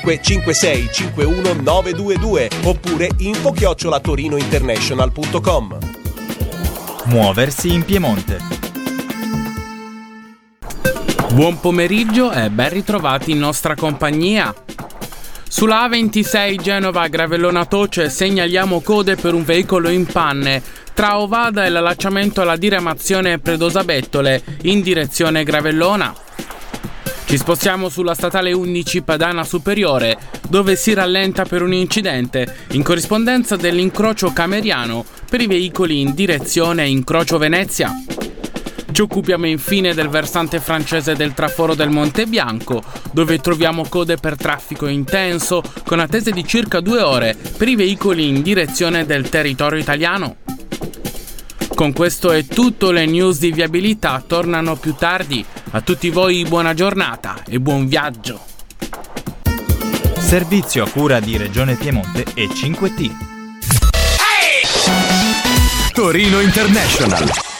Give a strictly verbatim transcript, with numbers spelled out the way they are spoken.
cinque sei cinque uno nove due due oppure info chiocciola torinointernational punto com. Muoversi in Piemonte. Buon pomeriggio e ben ritrovati in nostra compagnia. Sulla A ventisei Genova-Gravellona Toce segnaliamo code per un veicolo in panne tra Ovada e l'allacciamento alla diramazione Predosa Bettole in direzione Gravellona. Ci spostiamo sulla statale undici Padana Superiore, dove si rallenta per un incidente in corrispondenza dell'incrocio Cameriano per i veicoli in direzione Incrocio Venezia. Ci occupiamo infine del versante francese del traforo del Monte Bianco, dove troviamo code per traffico intenso con attese di circa due ore per i veicoli in direzione del territorio italiano. Con questo è tutto, le news di viabilità tornano più tardi. A tutti voi buona giornata e buon viaggio. Servizio a cura di Regione Piemonte e cinque T. Torino International.